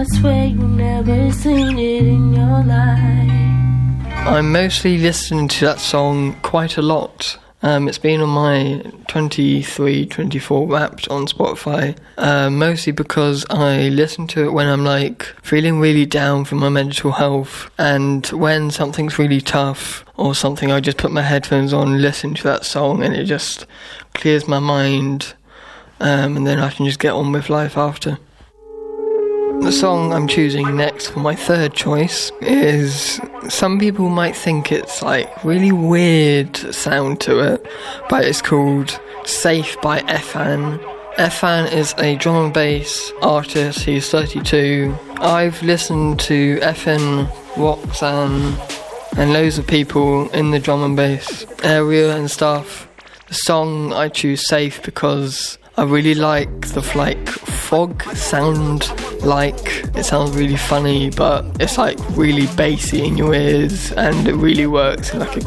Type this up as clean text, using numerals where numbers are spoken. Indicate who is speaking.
Speaker 1: swear you've never seen it in your life.
Speaker 2: I'm mostly listening to that song quite a lot. It's been on my 23, 24 Wrapped on Spotify, mostly because I listen to it when I'm feeling really down for my mental health, and when something's really tough or something, I just put my headphones on, listen to that song, and it just clears my mind, and then I can just get on with life after. The song I'm choosing next for my third choice is, some people might think it's really weird sound to it, but it's called Safe by Efan. Efan is a drum and bass artist. He's 32. I've listened to Efan, Roxanne, and loads of people in the drum and bass area and stuff. The song I choose Safe because I really like the frog sound. It sounds really funny, but it's really bassy in your ears, and it really works in a